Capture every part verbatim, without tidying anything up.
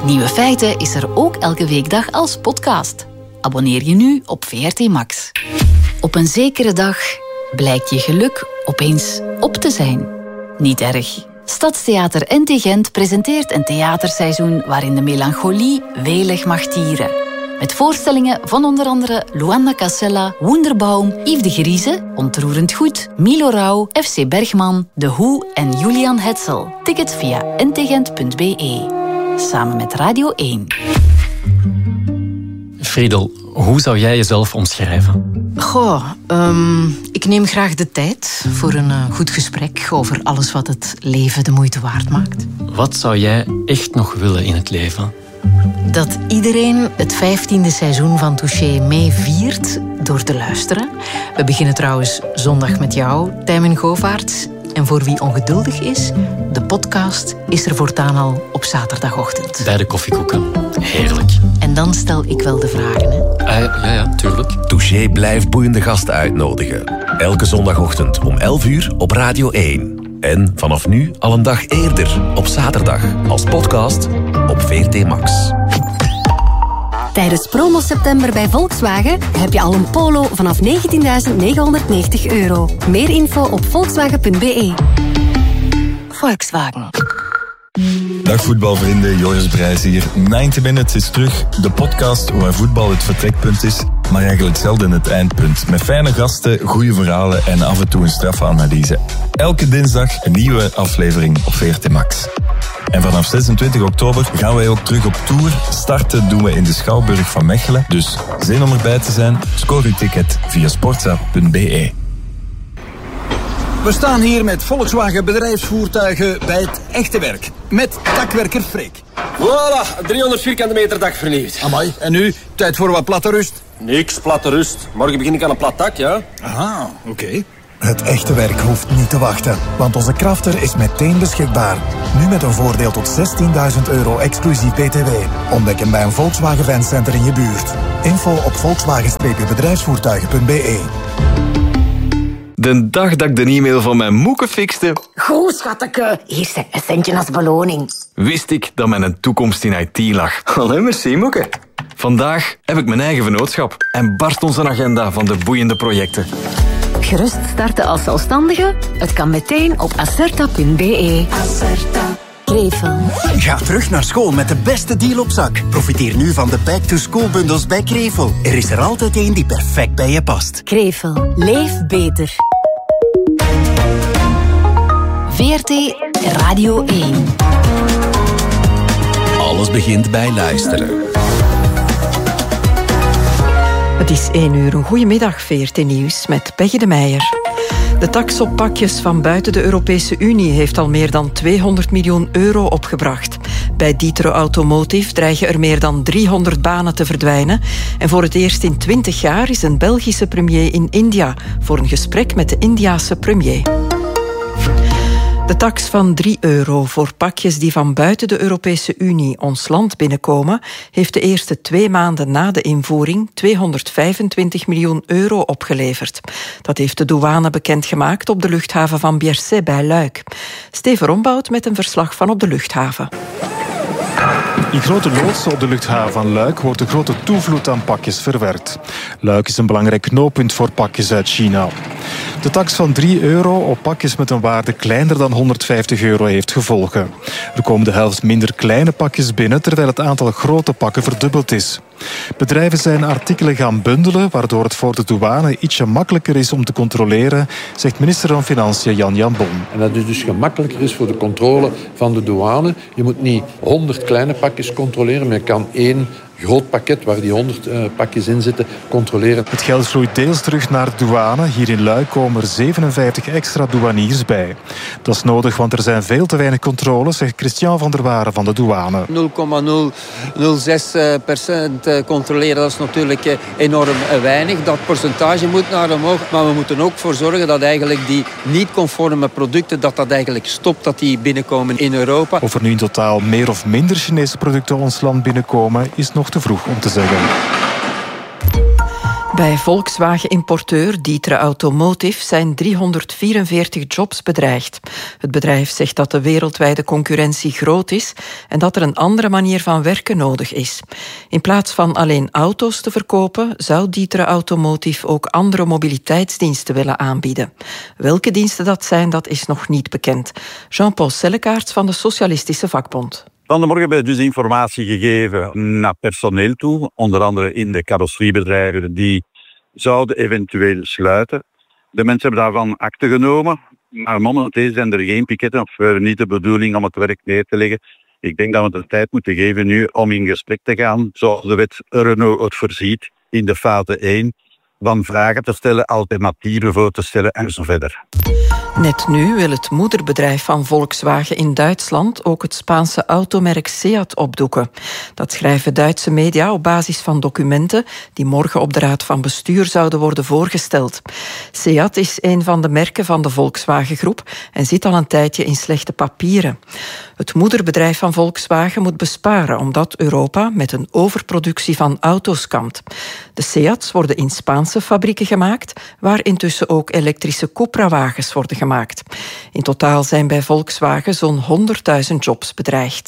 Nieuwe Feiten is er ook elke weekdag als podcast. Abonneer je nu op V R T Max. Op een zekere dag blijkt je geluk opeens op te zijn. Niet erg. Stadstheater N T Gent presenteert een theaterseizoen waarin de melancholie welig mag tieren. Met voorstellingen van onder andere Luanda Casella, Wunderbaum, Yves de Grieze, Ontroerend Goed, Milo Rauw, F C Bergman, De Hoe en Julian Hetzel. Tickets via n t gent punt b e. Samen met Radio één. Friedel, hoe zou jij jezelf omschrijven? Goh, um, ik neem graag de tijd voor een uh, goed gesprek over alles wat het leven de moeite waard maakt. Wat zou jij echt nog willen in het leven? Dat iedereen het vijftiende seizoen van Touché mee viert door te luisteren. We beginnen trouwens zondag met jou, Tijmen Govaerts. En voor wie ongeduldig is, de podcast is er voortaan al op zaterdagochtend. Bij de koffiekoeken. Heerlijk. En dan stel ik wel de vragen, hè? Uh, ja, ja, tuurlijk. Touché blijft boeiende gasten uitnodigen. Elke zondagochtend om elf uur op Radio één. En vanaf nu al een dag eerder, op zaterdag, als podcast op V R T Max. Tijdens promo september bij Volkswagen heb je al een Polo vanaf negentienduizend negenhonderdnegentig euro. Meer info op volkswagen punt b e. Volkswagen. Dag voetbalvrienden, Joris Brijs hier. negentig Minutes is terug, de podcast waar voetbal het vertrekpunt is, maar eigenlijk zelden het eindpunt. Met fijne gasten, goede verhalen en af en toe een straffe analyse. Elke dinsdag een nieuwe aflevering op V R T Max. En vanaf zesentwintig oktober gaan wij ook terug op tour. Starten doen we in de Schouwburg van Mechelen. Dus zin om erbij te zijn? Scoor uw ticket via sportza punt b e. We staan hier met Volkswagen bedrijfsvoertuigen bij het echte werk. Met takwerker Freek. Voilà, driehonderd vierkante meter dak vernieuwd. Amai, en nu? Tijd voor wat platte rust? Niks, platte rust. Morgen begin ik aan een plat dak, ja? Aha, oké. Okay. Het echte werk hoeft niet te wachten, want onze Crafter is meteen beschikbaar. Nu met een voordeel tot zestienduizend euro exclusief B T W. Ontdek hem bij een Volkswagen Fancenter in je buurt. Info op volkswagen bedrijfsvoertuigen punt b e. De dag dat ik de e-mail van mijn moeke fixte... Goed, schatteke. Hier zijn een centje als beloning. Wist ik dat mijn toekomst in I T lag. Allee, merci, moeke. Vandaag heb ik mijn eigen vennootschap en barst onze agenda van de boeiende projecten. Gerust starten als zelfstandige? Het kan meteen op acerta punt b e. Acerta. Krevel. Ga terug naar school met de beste deal op zak. Profiteer nu van de back-to-school bundels bij Krevel. Er is er altijd één die perfect bij je past. Krevel. Leef beter. V R T Radio één. Alles begint bij luisteren. Het is één uur. Een goedemiddag, V R T Nieuws met Peggy de Meijer. De tax op pakjes van buiten de Europese Unie heeft al meer dan tweehonderd miljoen euro opgebracht. Bij D'Ieteren Automotive dreigen er meer dan driehonderd banen te verdwijnen. En voor het eerst in twintig jaar is een Belgische premier in India voor een gesprek met de Indiase premier. De tax van drie euro voor pakjes die van buiten de Europese Unie ons land binnenkomen, heeft de eerste twee maanden na de invoering tweehonderdvijfentwintig miljoen euro opgeleverd. Dat heeft de douane bekendgemaakt op de luchthaven van Bierset bij Luik. Steven Rombout met een verslag van op de luchthaven. In grote loodsen op de luchthaven van Luik wordt een grote toevloed aan pakjes verwerkt. Luik is een belangrijk knooppunt voor pakjes uit China. De tax van drie euro op pakjes met een waarde kleiner dan honderdvijftig euro heeft gevolgen. Er komen de helft minder kleine pakjes binnen, terwijl het aantal grote pakken verdubbeld is. Bedrijven zijn artikelen gaan bundelen, waardoor het voor de douane ietsje makkelijker is om te controleren, zegt minister van Financiën Jan Jan Bon. En dat het dus gemakkelijker is voor de controle van de douane. Je moet niet honderd kleine pakjes controleren, maar je kan één groot pakket waar die honderd uh, pakjes in zitten controleren. Het geld vloeit deels terug naar de douane. Hier in Luik komen er zevenenvijftig extra douaniers bij. Dat is nodig, want er zijn veel te weinig controles, zegt Christian van der Waren van de douane. nul komma nul nul zes procent controleren, dat is natuurlijk enorm weinig. Dat percentage moet naar omhoog, maar we moeten ook voor zorgen dat eigenlijk die niet-conforme producten, dat dat eigenlijk stopt, dat die binnenkomen in Europa. Of er nu in totaal meer of minder Chinese producten ons land binnenkomen, is nog te vroeg om te zeggen. Bij Volkswagen-importeur D'Ieteren Automotive zijn driehonderdvierenveertig jobs bedreigd. Het bedrijf zegt dat de wereldwijde concurrentie groot is en dat er een andere manier van werken nodig is. In plaats van alleen auto's te verkopen, zou D'Ieteren Automotive ook andere mobiliteitsdiensten willen aanbieden. Welke diensten dat zijn, dat is nog niet bekend. Jean-Paul Sellekaerts van de Socialistische Vakbond. Van de morgen hebben we dus informatie gegeven naar personeel toe, onder andere in de carrosseriebedrijven, die zouden eventueel sluiten. De mensen hebben daarvan akte genomen, maar momenteel zijn er geen piketten of uh, niet de bedoeling om het werk neer te leggen. Ik denk dat we de tijd moeten geven nu om in gesprek te gaan, zoals de wet Renault het voorziet in de fase één, van vragen te stellen, alternatieven voor te stellen en zo verder. Net nu wil het moederbedrijf van Volkswagen in Duitsland ook het Spaanse automerk Seat opdoeken. Dat schrijven Duitse media op basis van documenten die morgen op de Raad van Bestuur zouden worden voorgesteld. Seat is een van de merken van de Volkswagen-groep en zit al een tijdje in slechte papieren. Het moederbedrijf van Volkswagen moet besparen omdat Europa met een overproductie van auto's kampt. De Seats worden in Spaanse fabrieken gemaakt, waar intussen ook elektrische Cupra-wagens worden gemaakt. Gemaakt. In totaal zijn bij Volkswagen zo'n honderdduizend jobs bedreigd.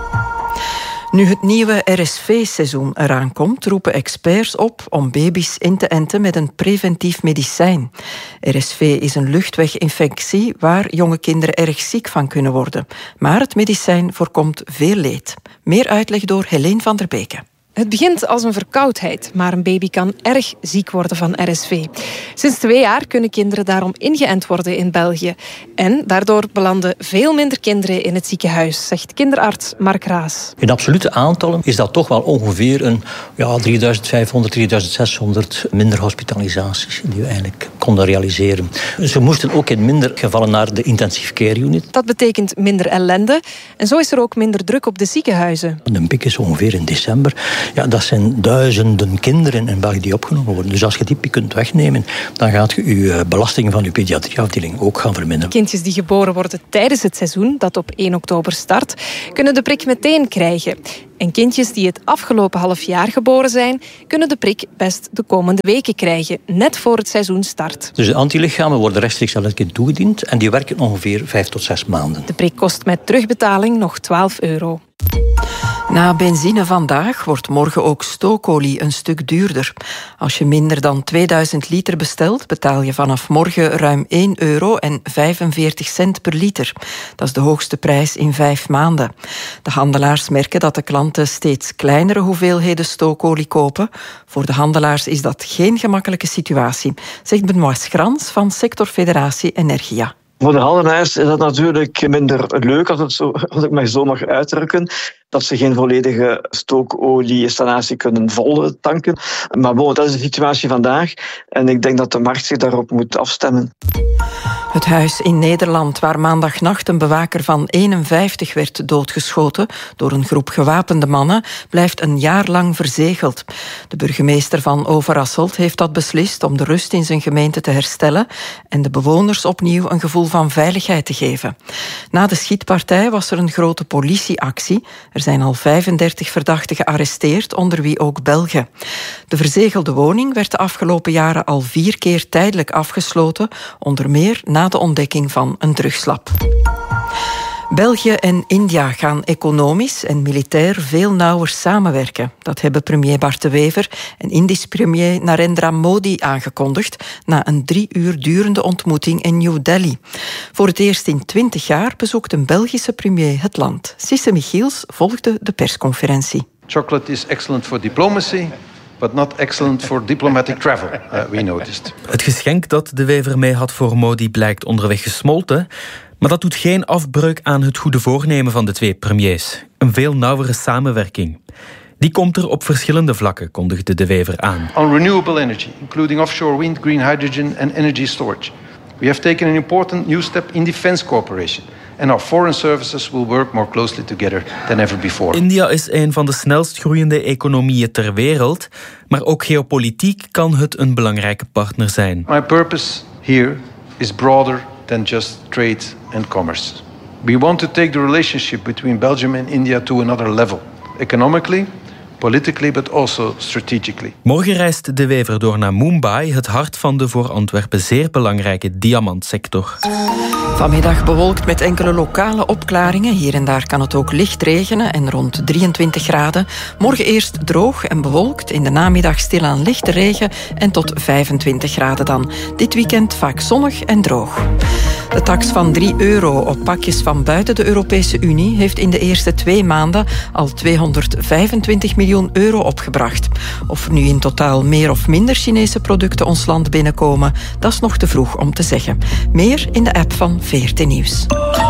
Nu het nieuwe R S V-seizoen eraan komt, roepen experts op om baby's in te enten met een preventief medicijn. R S V is een luchtweginfectie waar jonge kinderen erg ziek van kunnen worden. Maar het medicijn voorkomt veel leed. Meer uitleg door Helene van der Beke. Het begint als een verkoudheid, maar een baby kan erg ziek worden van R S V. Sinds twee jaar kunnen kinderen daarom ingeënt worden in België. En daardoor belanden veel minder kinderen in het ziekenhuis, zegt kinderarts Mark Raas. In absolute aantallen is dat toch wel ongeveer een ja, drieduizend vijfhonderd, drieduizend zeshonderd minder hospitalisaties die we eigenlijk konden realiseren. Ze moesten ook in minder gevallen naar de intensive care unit. Dat betekent minder ellende en zo is er ook minder druk op de ziekenhuizen. De piek is ongeveer in december. Ja, dat zijn duizenden kinderen in België die opgenomen worden. Dus als je die piek kunt wegnemen, dan gaat je je belasting van je pediatrieafdeling ook gaan verminderen. Kindjes die geboren worden tijdens het seizoen, dat op één oktober start, kunnen de prik meteen krijgen. En kindjes die het afgelopen half jaar geboren zijn, kunnen de prik best de komende weken krijgen, net voor het seizoen start. Dus de antilichamen worden rechtstreeks aan het kind toegediend en die werken ongeveer vijf tot zes maanden. De prik kost met terugbetaling nog twaalf euro. Na benzine vandaag wordt morgen ook stookolie een stuk duurder. Als je minder dan tweeduizend liter bestelt, betaal je vanaf morgen ruim één euro en vijfenveertig cent per liter. Dat is de hoogste prijs in vijf maanden. De handelaars merken dat de klanten steeds kleinere hoeveelheden stookolie kopen. Voor de handelaars is dat geen gemakkelijke situatie, zegt Benoît Schrans van sectorfederatie Energia. Voor de handelaars is dat natuurlijk minder leuk, als, het zo, als ik mij zo mag uitdrukken, dat ze geen volledige stookolie-installatie kunnen vol tanken. Maar bon, dat is de situatie vandaag en ik denk dat de markt zich daarop moet afstemmen. Het huis in Nederland waar maandagnacht een bewaker van eenenvijftig werd doodgeschoten door een groep gewapende mannen, blijft een jaar lang verzegeld. De burgemeester van Overasselt heeft dat beslist om de rust in zijn gemeente te herstellen en de bewoners opnieuw een gevoel van veiligheid te geven. Na de schietpartij was er een grote politieactie. Er zijn al vijfendertig verdachten gearresteerd, onder wie ook Belgen. De verzegelde woning werd de afgelopen jaren al vier keer tijdelijk afgesloten, onder meer na de ontdekking van een drugslab. België en India gaan economisch en militair veel nauwer samenwerken. Dat hebben premier Bart de Wever en Indisch premier Narendra Modi aangekondigd na een drie uur durende ontmoeting in New Delhi. Voor het eerst in twintig jaar bezoekt een Belgische premier het land. Sisse Michiels volgde de persconferentie. Chocolate is excellent for diplomacy, but not excellent for diplomatic travel, uh, we noticed. Het geschenk dat de Wever mee had voor Modi blijkt onderweg gesmolten. Maar dat doet geen afbreuk aan het goede voornemen van de twee premiers. Een veel nauwere samenwerking. Die komt er op verschillende vlakken, kondigde de Wever aan. On renewable energy, including offshore wind, green hydrogen and energy storage. We have taken an important new step in defense cooperation. And our foreign services will work more closely together than ever before. India is een van de snelst groeiende economieën ter wereld, maar ook geopolitiek kan het een belangrijke partner zijn. My purpose here is broader than just trade and commerce. We want to take the relationship between Belgium and India to another level. Economically, politically but also strategically. Morgen reist De Wever door naar Mumbai, het hart van de voor Antwerpen zeer belangrijke diamantsector. Vanmiddag bewolkt met enkele lokale opklaringen. Hier en daar kan het ook licht regenen en rond drieëntwintig graden. Morgen eerst droog en bewolkt. In de namiddag stilaan lichte regen en tot vijfentwintig graden dan. Dit weekend vaak zonnig en droog. De tax van drie euro op pakjes van buiten de Europese Unie heeft in de eerste twee maanden al tweehonderdvijfentwintig miljoen euro opgebracht. Of er nu in totaal meer of minder Chinese producten ons land binnenkomen, dat is nog te vroeg om te zeggen. Meer in de app van V R T Nieuws.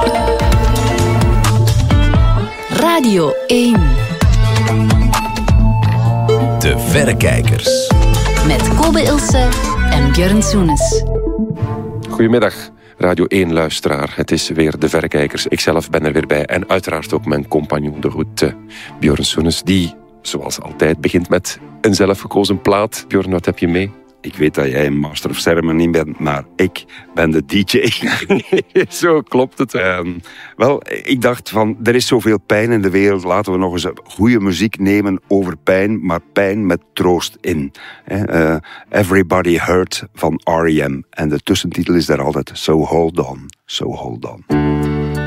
Radio één. De Verrekijkers. Met Kobe Ilse en Björn Soenes. Goedemiddag, Radio één-luisteraar. Het is weer De Verrekijkers. Ikzelf ben er weer bij. En uiteraard ook mijn compagnon, de goed Björn Soenes, die, zoals altijd, begint met een zelfgekozen plaat. Björn, wat heb je mee? Ik weet dat jij een master of ceremony bent, maar ik ben de D J. Zo klopt het. Um, wel, ik dacht van, er is zoveel pijn in de wereld. Laten we nog eens goede muziek nemen over pijn, maar pijn met troost in. Uh, Everybody Hurt van R E M. En de tussentitel is daar altijd So Hold On, So Hold On.